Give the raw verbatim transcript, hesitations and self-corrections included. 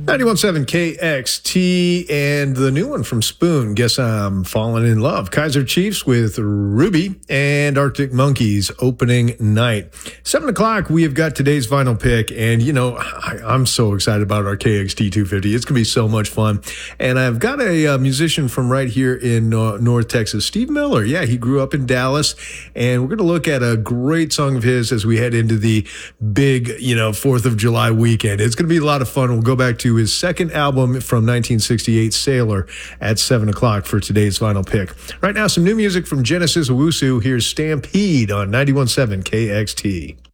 ninety-one point seven K X T and the new one from Spoon, Guess I'm Falling in Love. Kaiser Chiefs with Ruby and Arctic Monkeys, Opening Night. Seven o'clock, we have got today's vinyl pick, and you know, I, I'm so excited about our K X T two fifty. It's going to be so much fun. And I've got a, uh musician from right here in uh, North Texas, Steve Miller. Yeah, he grew up in Dallas, and we're going to look at a great song of his as we head into the big, you know, fourth of July weekend. It's going to be a lot of fun. We'll go back to his second album from nineteen sixty-eight, Sailor, at seven o'clock for today's vinyl pick. Right now, some new music from Genesis Owusu. Here's Stampede on ninety-one point seven K X T.